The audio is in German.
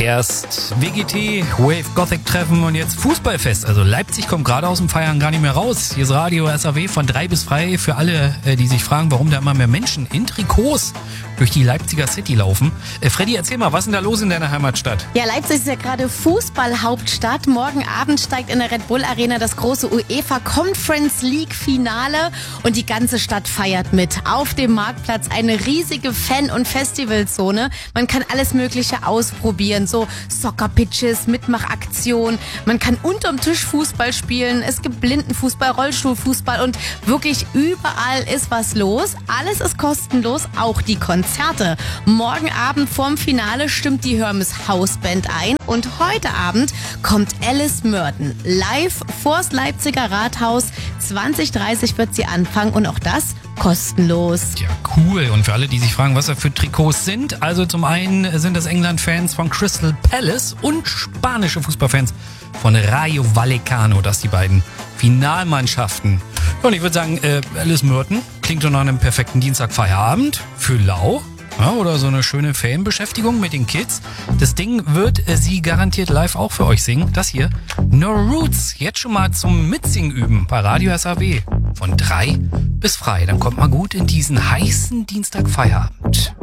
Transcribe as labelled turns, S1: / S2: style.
S1: Erst WGT, Wave Gothic Treffen und jetzt Fußballfest. Also Leipzig kommt gerade aus dem Feiern gar nicht mehr raus. Hier ist Radio SAW von 3 bis frei für alle, die sich fragen, warum da immer mehr Menschen in Trikots durch die Leipziger City laufen. Freddy, erzähl mal, was ist denn da los in deiner Heimatstadt?
S2: Ja, Leipzig ist ja gerade Fußballhauptstadt. Morgen Abend steigt in der Red Bull Arena das große UEFA Conference League Finale und die ganze Stadt feiert mit. Auf dem Marktplatz eine riesige Fan- und Festivalzone. Man kann alles Mögliche ausprobieren, so Soccer-Pitches, Mitmachaktionen. Man kann unterm Tisch Fußball spielen. Es gibt Blindenfußball, Rollstuhlfußball und wirklich überall ist was los. Alles ist kostenlos, auch die Konzerte. Morgen Abend vorm Finale stimmt die Hermes Hausband ein und heute Abend kommt Alice Merton live vors Leipziger Rathaus. 20:30 wird sie anfangen und auch das kostenlos.
S1: Ja, cool. Und für alle, die sich fragen, was das für Trikots sind, also zum einen sind das England-Fans von Crystal Palace und spanische Fußballfans von Rayo Vallecano. Das die beiden Finalmannschaften. Und ich würde sagen, Alice Merton klingt so nach einem perfekten Dienstagfeierabend für Lau. Ja, oder so eine schöne Fanbeschäftigung mit den Kids. Das Ding wird sie garantiert live auch für euch singen. Das hier, No Roots, jetzt schon mal zum Mitsingen üben bei Radio SAW. Von 3 bis frei. Dann kommt mal gut in diesen heißen Dienstagfeierabend.